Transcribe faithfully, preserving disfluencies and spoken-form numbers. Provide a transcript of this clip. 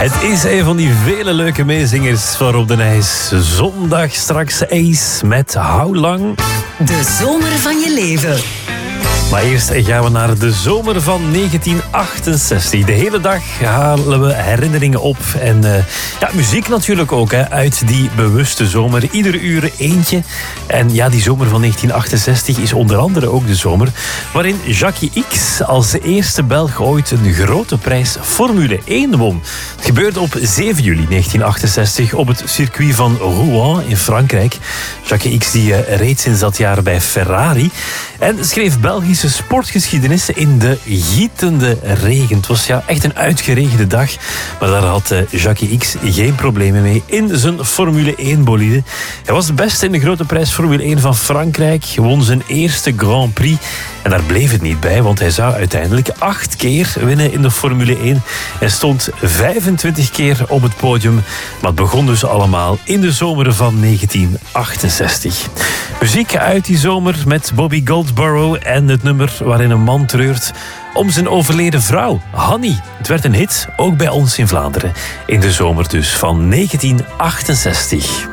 Het is een van die vele leuke meezingers van Rob de Nijs. Zondag straks Ace met How Long. De zomer van je leven. Maar eerst gaan we naar de zomer van negentien achtenzestig. De hele dag halen we herinneringen op. En uh, ja, muziek natuurlijk ook, hè, uit die bewuste zomer. Iedere uur eentje. En ja, die zomer van negentien achtenzestig is onder andere ook de zomer waarin Jackie X als eerste Belg ooit een grote prijs Formule één won. Het gebeurde op zeven juli negentien achtenzestig op het circuit van Rouen in Frankrijk. Jackie X die, uh, reed sinds dat jaar bij Ferrari en schreef Belgische sportgeschiedenis in de gietende regen. Het was ja, echt een uitgeregende dag, maar daar had uh, Jackie X geen problemen mee in zijn Formule één bolide. Hij was de beste in de grote prijs Formule één van Frankrijk, won zijn eerste Grand Prix en daar bleef het niet bij, want hij zou uiteindelijk acht keer winnen in de Formule één en stond vijfentwintig keer op het podium. Maar het begon dus allemaal in de zomer van negentien achtenzestig. Muziek uit die zomer met Bobby Goldsboro en het nummer waarin een man treurt om zijn overleden vrouw, Hanny. Het werd een hit, ook bij ons in Vlaanderen, in de zomer dus van negentien achtenzestig.